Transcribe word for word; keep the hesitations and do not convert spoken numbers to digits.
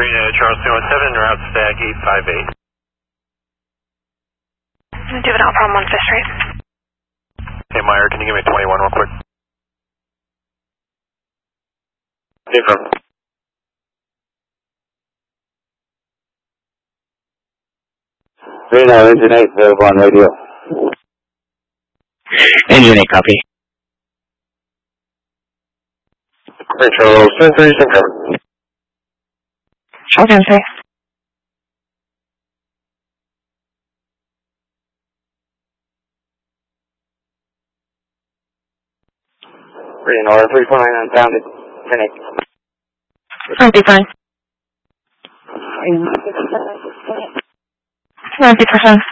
Marina, Charles two one seven, route stack eight five eight. Juvenile problem on Fifth Street. Hey Meyer, can you give me twenty-one real quick? Different. Reno, engine eight, available on radio. Engine eight, copy. Hey Charles, seven three seven. Charles ten three. Reno, R three four nine unfounded. ten eight. Ninety fine. Ninety percent.